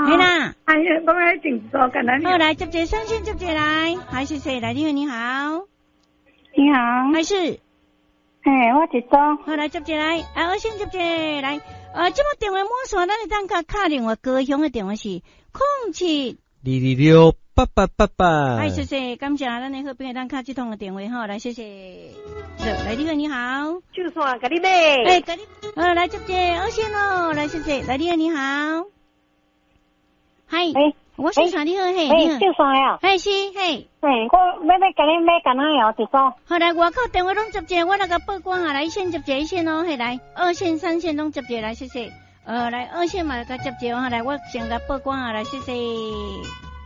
嘿啦， 哎呀，我来请坐，干哪里？ 好，来接接上线接接来，还是谁来？你好，你好， 你好， 还是？ 我一坐。 好，来接接来，二线接接来，这么电话满线，咱你当卡另外高雄的电话是 2268888。 哎，谢谢，感谢咱的好朋友当卡这通的电话哈，来谢谢。来，你好，你好， 就算给你买。 哎，给你，来接接二线哦，来谢谢，来你好，你好，嗨，我是啥？你好，嘿，你好， 就算呀， 嘿是，嘿， 我要给你买干哪样一坐？ 好来，外口电话拢接接，我那个报关下来先接接一线哦，嘿来，二线、三线拢接接来，谢谢。来二线嘛，甲接接哈，来我先甲报关下来，谢谢。